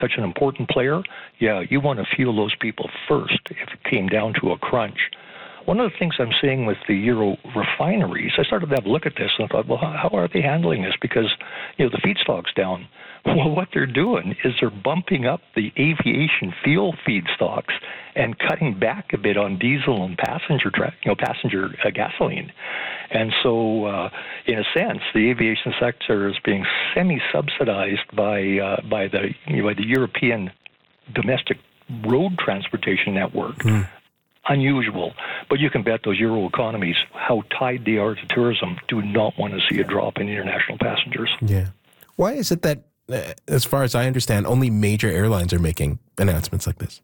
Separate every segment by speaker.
Speaker 1: such an important player, yeah, you want to fuel those people first if it came down to a crunch. One of the things I'm seeing with the Euro refineries, I started to have a look at this and thought, well, how are they handling this? Because, the feedstock's down. Well, what they're doing is they're bumping up the aviation fuel feedstocks and cutting back a bit on diesel and passenger gasoline. And so, in a sense, the aviation sector is being semi-subsidized by the European domestic road transportation network. Mm. Unusual, but you can bet those Euro economies, how tied they are to tourism, do not want to see a drop in international passengers.
Speaker 2: Yeah. Why is it that, as far as I understand, only major airlines are making announcements like this?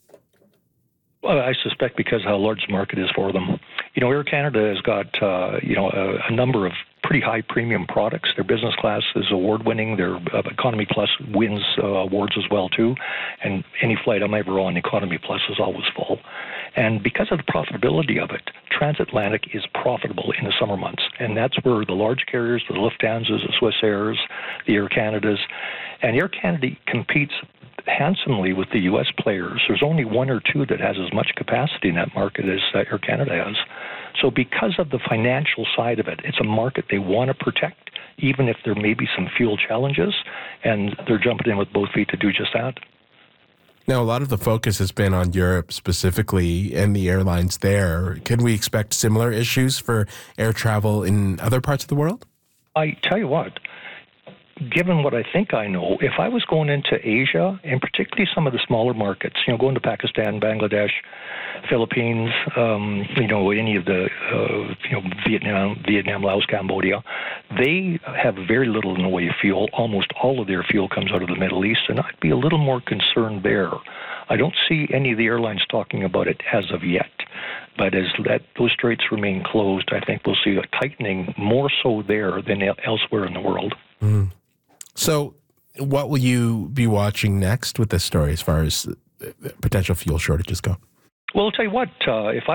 Speaker 1: Well, I suspect because how large the market is for them. Air Canada has got, a number of pretty high premium products. Their business class is award-winning. Their Economy Plus wins awards as well, too. And any flight I'm ever on, Economy Plus is always full. And because of the profitability of it, transatlantic is profitable in the summer months. And that's where the large carriers, the Lufthansas, the Swiss Airs, the Air Canadas, and Air Canada competes handsomely with the U.S. players. There's only one or two that has as much capacity in that market as Air Canada has. So because of the financial side of it, it's a market they want to protect, even if there may be some fuel challenges, and they're jumping in with both feet to do just that.
Speaker 2: Now, a lot of the focus has been on Europe specifically and the airlines there. Can we expect similar issues for air travel in other parts of the world?
Speaker 1: I tell you what, given what I think I know, if I was going into Asia, and particularly some of the smaller markets, going to Pakistan, Bangladesh, Philippines, any of the, Vietnam, Laos, Cambodia, they have very little in the way of fuel. Almost all of their fuel comes out of the Middle East, and I'd be a little more concerned there. I don't see any of the airlines talking about it as of yet. But as those straits remain closed, I think we'll see a tightening more so there than elsewhere in the world.
Speaker 2: Mm. So what will you be watching next with this story as far as potential fuel shortages go?
Speaker 1: Well, I'll tell you what, if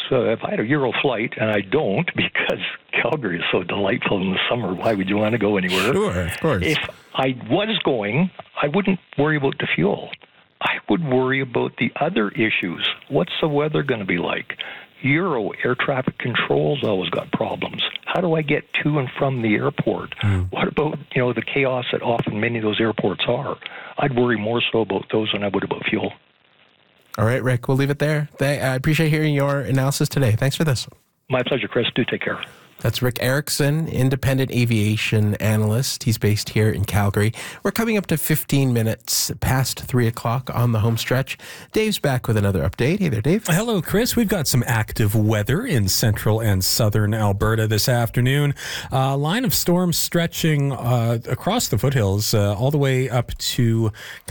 Speaker 1: I had a Euro flight, and I don't because Calgary is so delightful in the summer, why would you want to go anywhere?
Speaker 2: Sure, of course.
Speaker 1: If I was going, I wouldn't worry about the fuel. I would worry about the other issues. What's the weather going to be like? Euro air traffic control's always got problems. How do I get to and from the airport? What about, the chaos that often many of those airports are? I'd worry more so about those than I would about fuel.
Speaker 2: All right, Rick, we'll leave it there. I appreciate hearing your analysis today. Thanks for this.
Speaker 1: My pleasure, Chris. Do take care.
Speaker 2: That's Rick Erickson, independent aviation analyst. He's based here in Calgary. We're coming up to 15 minutes past 3 o'clock on the home stretch. Dave's back with another update. Hey there, Dave.
Speaker 3: Hello, Chris. We've got some active weather in central and southern Alberta this afternoon. Line of storms stretching across the foothills all the way up to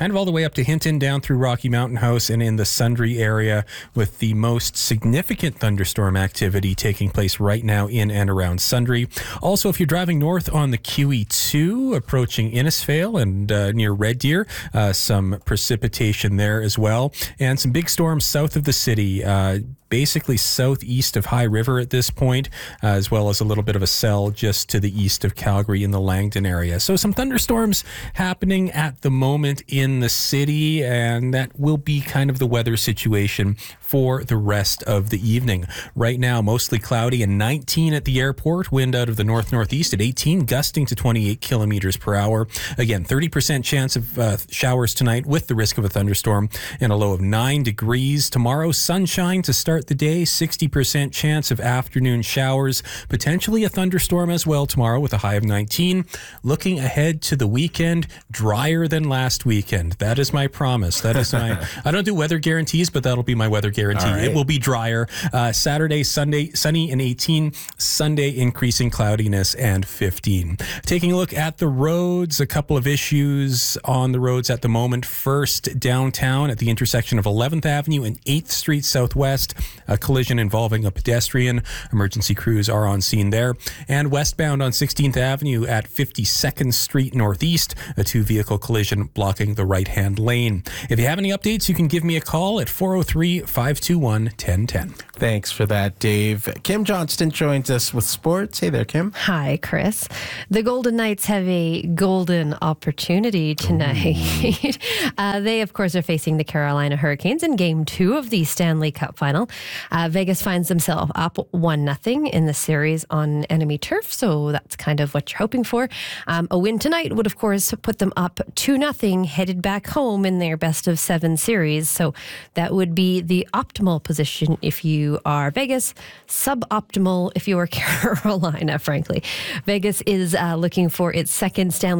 Speaker 3: Hinton, down through Rocky Mountain House and in the Sundre area, with the most significant thunderstorm activity taking place right now in and around Sundre. Also, if you're driving north on the QE2, approaching Innisfail and near Red Deer, some precipitation there as well. And some big storms south of the city, basically southeast of High River at this point, as well as a little bit of a cell just to the east of Calgary in the Langdon area. So some thunderstorms happening at the moment in the city, and that will be kind of the weather situation for the rest of the evening. Right now, mostly cloudy and 19 at the airport. Wind out of the north-northeast at 18, gusting to 28 kilometers per hour. Again, 30% chance of showers tonight with the risk of a thunderstorm, and a low of 9 degrees. Tomorrow, sunshine to start the day, 60% chance of afternoon showers, potentially a thunderstorm as well tomorrow with a high of 19. Looking ahead to the weekend, drier than last weekend. That is my promise. That is my, I don't do weather guarantees, but that'll be my weather guarantee. Right. It will be drier. Saturday, Sunday, sunny and 18. Sunday, increasing cloudiness and 15. Taking a look at the roads, a couple of issues on the roads at the moment. First, downtown at the intersection of 11th Avenue and 8th Street Southwest. a collision involving a pedestrian. Emergency crews are on scene there. And westbound on 16th Avenue at 52nd Street Northeast, a two-vehicle collision blocking the right-hand lane. If you have any updates, you can give me a call at 403-521-1010.
Speaker 2: Thanks for that, Dave. Kim Johnston joins us with sports. Hey there, Kim.
Speaker 4: Hi, Chris. The Golden Knights have a golden opportunity tonight. They, of course, are facing the Carolina Hurricanes in Game 2 of the Stanley Cup Final. Vegas finds themselves up 1-0 in the series on enemy turf, so that's kind of what you're hoping for. A win tonight would, of course, put them up 2-0, headed back home in their best-of-7 series. So that would be the optimal position if you are Vegas, suboptimal if you are Carolina, frankly. Vegas is looking for its second Stanley